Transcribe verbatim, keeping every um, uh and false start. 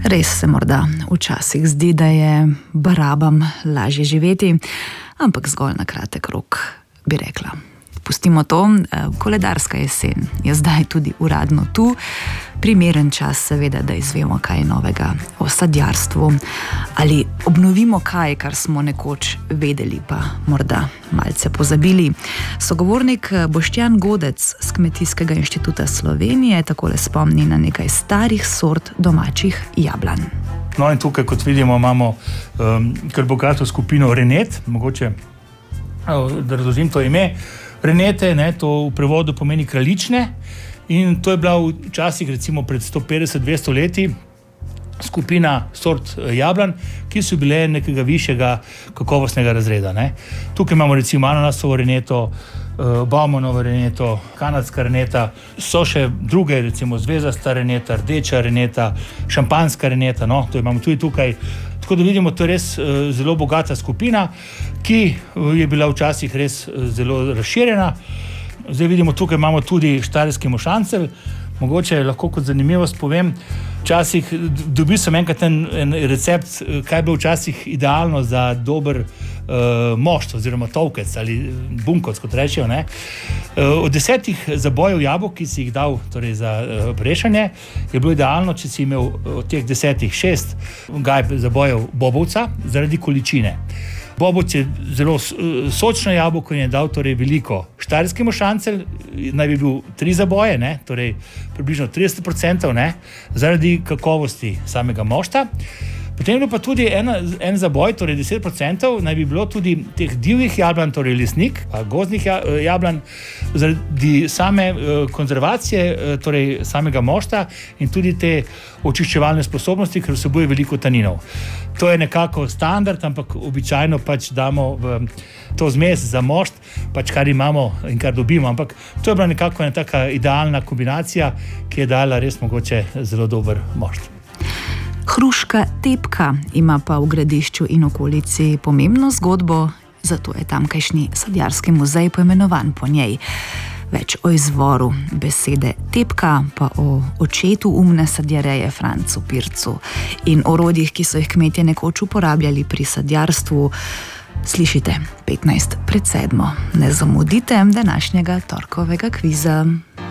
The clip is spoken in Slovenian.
Res se morda včasih zdi, da je barabam lažje živeti, ampak zgolj na kratek rok, bi rekla. Pustimo to, koledarska jesen je zdaj tudi uradno tu, primeren čas seveda, da izvemo kaj novega o sadjarstvu ali obnovimo kaj, kar smo nekoč vedeli, pa morda malce pozabili. Sogovornik Boštjan Godec z Kmetijskega inštituta Slovenije takole spomni na nekaj starih sort domačih jablan. No in tukaj, kot vidimo, imamo um, kar bogato skupino renet, mogoče, da razložim to ime. Renete, ne, to v prevodu pomeni kraljične in to je bila včasih, recimo pred sto petdeset do dvesto leti, skupina sort jablan, ki so bile nekega višjega kakovostnega razreda. Ne. Tukaj imamo recimo ananasovo reneto, Baumonovo reneto, kanadska reneta, so še druge, recimo zvezasta reneta, rdeča reneta, šampanska reneta, no, to imamo tudi tukaj. Tako da vidimo, to je res uh, zelo bogata skupina, ki je bila včasih res uh, zelo razširjena. Zdaj vidimo, tukaj imamo tudi štajerski mošancelj. Mogoče lahko kot zanimivost povem, včasih dobil sem enkrat en, en recept, kaj je bilo včasih idealno za dober uh, mošt oziroma tovkec ali bunkovc, kot rečejo. Ne? Uh, od desetih zabojev jabolk, ki si jih dal torej, za uh, prešanje, je bilo idealno, če si imel od teh desetih šest gajb zabojev bobovca zaradi količine. Bobovc je zelo sočno jabolko in je dal torej veliko. Štajerski mošancelj naj bi bil tri zaboje, ne? Torej približno trideset procentov, ne? Zaradi kakovosti samega mošta. Potem je pa tudi en, en zaboj, torej deset procentov, naj bi bilo tudi teh divjih jablan, torej lesnik, gozdnih jablan, zaradi same konzervacije, torej samega mošta in tudi te očiščevalne sposobnosti, ker vsebuje veliko taninov. To je nekako standard, ampak običajno pač damo v to zmes za mošt, pač kar imamo in kar dobimo, ampak to je bila nekako ena taka idealna kombinacija, ki je dala res mogoče zelo dober mošt. Hruška tepka ima pa v Gradišču in okolici pomembno zgodbo, zato je tamkajšnji sadjarski muzej poimenovan po njej. Več o izvoru besede tepka, pa o očetu umne sadjareje Francu Pircu in orodjih, ki so jih kmetje nekoč uporabljali pri sadjarstvu, slišite petnajst pred sedmo. Ne zamudite današnjega torkovega kviza.